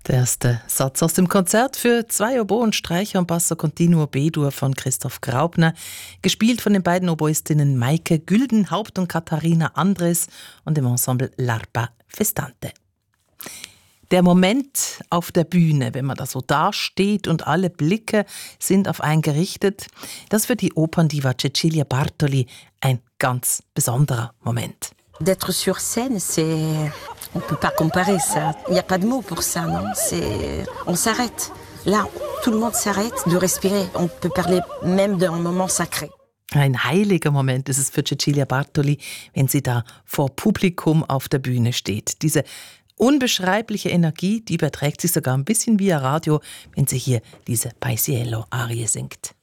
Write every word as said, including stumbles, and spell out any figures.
Der erste Satz aus dem Konzert für zwei Oboen, Streicher und Basso Continuo B-Dur von Christoph Graupner, gespielt von den beiden Oboistinnen Maike Güldenhaupt und Katharina Andres und dem Ensemble L'Arpa Festante. Der Moment auf der Bühne, wenn man da so dasteht und alle Blicke sind auf einen gerichtet, das ist für die Operndiva Cecilia Bartoli ein ganz besonderer Moment. D'être sur scène, c'est... On ne peut pas comparer ça. Il n'y a pas de mots pour ça, non. C'est... On s'arrête. Là, tout le monde s'arrête de respirer. On peut parler même d'un moment sacré. Ein heiliger Moment ist es für Cecilia Bartoli, wenn sie da vor Publikum auf der Bühne steht. Diese unbeschreibliche Energie, die überträgt sich sogar ein bisschen via Radio, wenn sie hier diese Paisiello-Arie singt.